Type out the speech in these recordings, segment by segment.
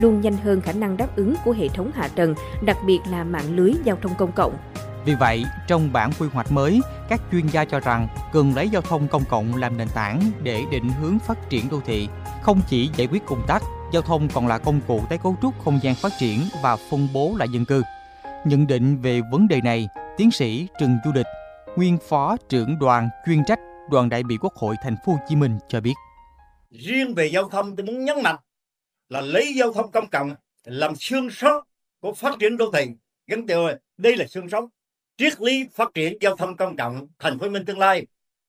luôn nhanh hơn khả năng đáp ứng của hệ thống hạ tầng, đặc biệt là mạng lưới giao thông công cộng. Vì vậy, trong bản quy hoạch mới, các chuyên gia cho rằng cần lấy giao thông công cộng làm nền tảng để định hướng phát triển đô thị. Không chỉ giải quyết ùn tắc, giao thông còn là công cụ tái cấu trúc không gian phát triển và phân bố lại dân cư. Nhận định về vấn đề này, tiến sĩ Trần Du Lịch, nguyên phó trưởng đoàn chuyên trách Đoàn đại biểu Quốc hội Thành phố Hồ Chí Minh cho biết. Riêng về giao thông, tôi muốn nhấn mạnh là lấy giao thông công cộng làm xương sống của phát triển đô thị. Gắn tiêu đây là xương sống triết lý phát triển giao thông công cộng Thành phố Hồ Chí Minh tương lai.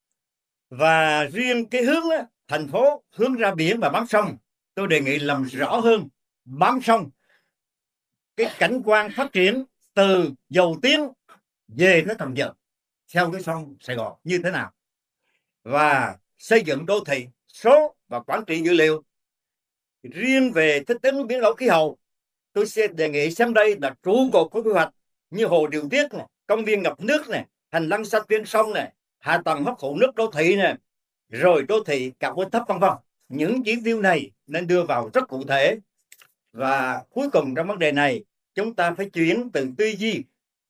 Và riêng cái hướng đó, thành phố hướng ra biển và bám sông, tôi đề nghị làm rõ hơn bám sông, cái cảnh quan phát triển từ Dầu Tiếng về tới Cần Giờ theo cái sông Sài Gòn như thế nào, và xây dựng đô thị số và quản trị dữ liệu. Riêng về thích ứng biến đổi khí hậu, tôi sẽ đề nghị xem đây là trụ cột của quy hoạch như hồ điều tiết này, công viên ngập nước này, hành lang xanh ven sông này, hạ tầng hấp thụ nước đô thị này, rồi đô thị carbon thấp vân vân. Những chỉ tiêu này nên đưa vào rất cụ thể. Và cuối cùng trong vấn đề này, chúng ta phải chuyển từ tư duy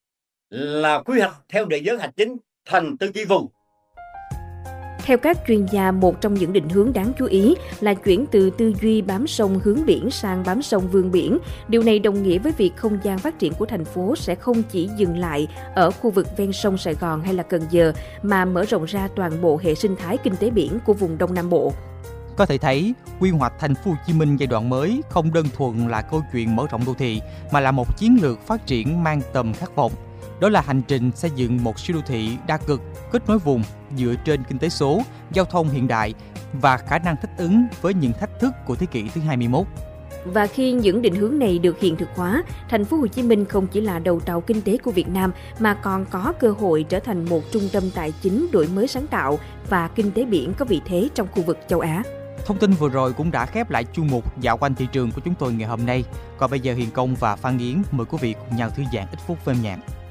là quy hoạch theo địa giới hành chính thành tư duy vùng. Theo các chuyên gia, một trong những định hướng đáng chú ý là chuyển từ tư duy bám sông hướng biển sang bám sông vươn biển. Điều này đồng nghĩa với việc không gian phát triển của thành phố sẽ không chỉ dừng lại ở khu vực ven sông Sài Gòn hay là Cần Giờ, mà mở rộng ra toàn bộ hệ sinh thái kinh tế biển của vùng Đông Nam Bộ. Có thể thấy, quy hoạch Thành phố Hồ Chí Minh giai đoạn mới không đơn thuần là câu chuyện mở rộng đô thị, mà là một chiến lược phát triển mang tầm khát vọng. Đó là hành trình xây dựng một siêu đô thị đa cực, kết nối vùng dựa trên kinh tế số, giao thông hiện đại và khả năng thích ứng với những thách thức của thế kỷ thứ 21. Và khi những định hướng này được hiện thực hóa, Thành phố Hồ Chí Minh không chỉ là đầu tàu kinh tế của Việt Nam mà còn có cơ hội trở thành một trung tâm tài chính đổi mới sáng tạo và kinh tế biển có vị thế trong khu vực châu Á. Thông tin vừa rồi cũng đã khép lại chuyên mục Dạo quanh thị trường của chúng tôi ngày hôm nay. Còn bây giờ Hiền Công và Phan Yến mời quý vị cùng nhau thư giãn ít phút với âm nhạc.